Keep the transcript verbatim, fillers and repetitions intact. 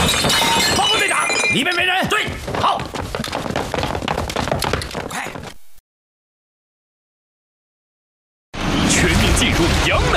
报告队长，里面没人。对，好。快！全面进入阳南